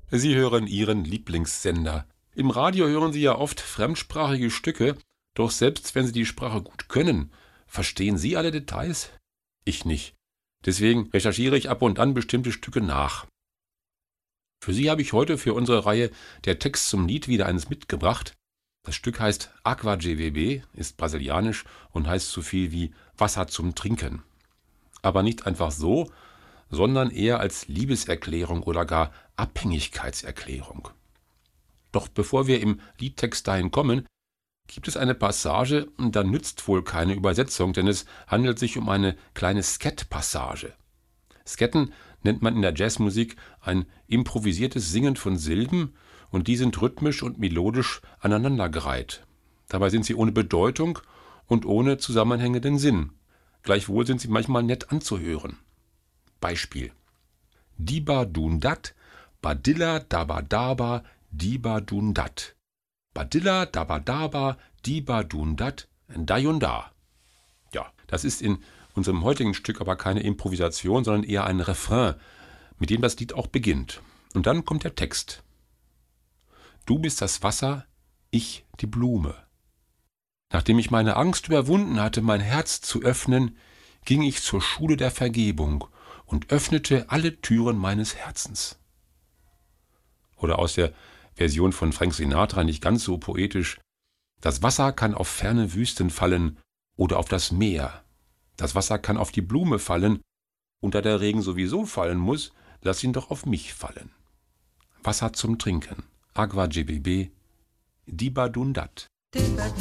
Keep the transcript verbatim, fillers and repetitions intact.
Sie hören Ihren Lieblingssender. Im Radio hören Sie ja oft fremdsprachige Stücke, doch selbst wenn Sie die Sprache gut können, verstehen Sie alle Details? Ich nicht. Deswegen recherchiere ich ab und an bestimmte Stücke nach. Für Sie habe ich heute für unsere Reihe Der Text zum Lied wieder eines mitgebracht. Das Stück heißt Água de Beber, ist brasilianisch und heißt so viel wie Wasser zum Trinken. Aber nicht einfach so, sondern eher als Liebeserklärung oder gar Abhängigkeitserklärung. Doch bevor wir im Liedtext dahin kommen, gibt es eine Passage, da nützt wohl keine Übersetzung, denn es handelt sich um eine kleine Skat-Passage. Sketten nennt man in der Jazzmusik ein improvisiertes Singen von Silben und die sind rhythmisch und melodisch aneinandergereiht. Dabei sind sie ohne Bedeutung und ohne zusammenhängenden Sinn. Gleichwohl sind sie manchmal nett anzuhören. Beispiel: Diba dun dat, badilla daba daba, diba dun dat. Badilla daba daba, diba dun dat, da und da. Ja, das ist in unserem heutigen Stück aber keine Improvisation, sondern eher ein Refrain, mit dem das Lied auch beginnt. Und dann kommt der Text. Du bist das Wasser, ich die Blume. Nachdem ich meine Angst überwunden hatte, mein Herz zu öffnen, ging ich zur Schule der Vergebung und öffnete alle Türen meines Herzens. Oder aus der Version von Frank Sinatra, nicht ganz so poetisch: Das Wasser kann auf ferne Wüsten fallen oder auf das Meer. Das Wasser kann auf die Blume fallen, und da der Regen sowieso fallen muss, lass ihn doch auf mich fallen. Wasser zum Trinken, Água de Beber, diba dun dat.